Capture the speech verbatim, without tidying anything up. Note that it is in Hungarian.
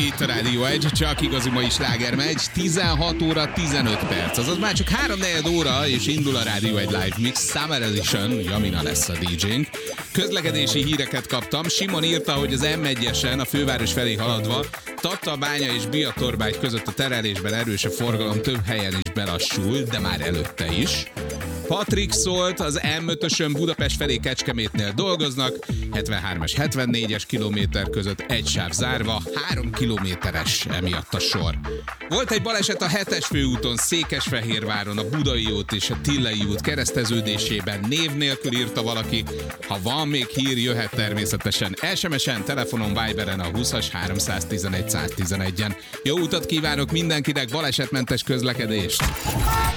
Itt a Rádió egy, csak igazi mai sláger megy, tizenhat óra tizenöt perc, azaz már csak három negyed óra, és indul a Rádió egy Live Mix Summer Edition, Jamina lesz a dé jénk. Közlekedési híreket kaptam, Simon írta, hogy az em egyesen a főváros felé haladva Tatabánya és Biatorbágy között a terelésben erős a forgalom, több helyen is belassul, de már előtte is. Patrik szólt, az em ötösön Budapest felé Kecskemétnél dolgoznak, hetvenhármas, hetvennégyes kilométer között egy sáv zárva, három kilométeres emiatt a sor. Volt egy baleset a hetes főúton, Székesfehérváron, a Budai út és a Tillei út kereszteződésében, név nélkül írta valaki. Ha van még hír, jöhet természetesen es em es-en, telefonon, Viberen a húszas háromszáztizenegy száztizenegyen. Jó utat kívánok mindenkinek, balesetmentes közlekedést!